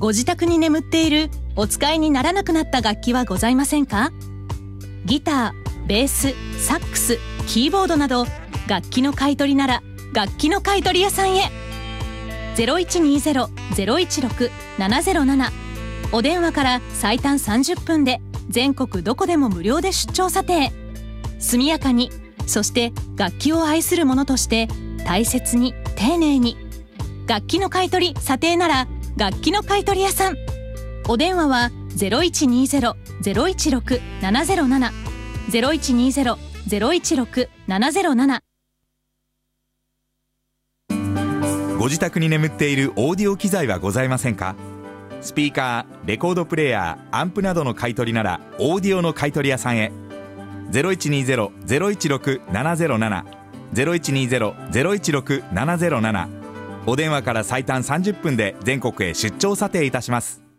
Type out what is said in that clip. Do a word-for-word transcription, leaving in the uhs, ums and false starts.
ご自宅に眠っているお使いにならなくなった楽器はございませんか？ギター、ベース、サックス、キーボードなど楽器の買い取りなら楽器の買い取り屋さんへ。 ゼロいちにゼロ ゼロいちろく ななゼロなな お電話から最短さんじゅっぷんで全国どこでも無料で出張査定。速やかに、そして楽器を愛する者として大切に丁寧に。楽器の買い取り査定なら楽器の買い取り屋さん。お電話は ゼロいちにゼロ ゼロいちろく ななゼロなな ゼロいちにゼロ ゼロいちろく ななゼロなな。 ご自宅に眠っているオーディオ機材はございませんか？スピーカー、レコードプレーヤー、アンプなどの買い取りならオーディオの買い取り屋さんへ。 ゼロいちにゼロ ゼロいちろく ななゼロなな ゼロいちにゼロ ゼロいちろく ななゼロなな。お電話から最短さんじゅっぷんで全国へ出張査定いたします。